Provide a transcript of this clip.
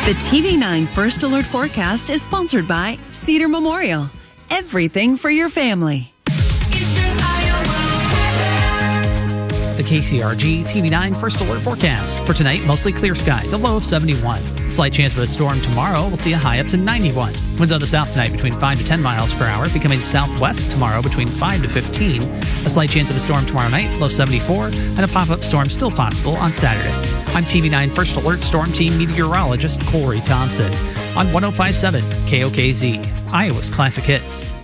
The TV9 First Alert Forecast is sponsored by Cedar Memorial. Everything for your family. The KCRG TV9 First Alert Forecast. For tonight, mostly clear skies, a low of 71. Slight chance of a storm tomorrow. We'll see a high up to 91. Winds out of the south tonight between 5 to 10 miles per hour, becoming southwest tomorrow between 5 to 15. A slight chance of a storm tomorrow night, low 74, and a pop-up storm still possible on Saturday. I'm TV9 First Alert Storm Team meteorologist Corey Thompson on 105.7 KOKZ, Iowa's Classic Hits.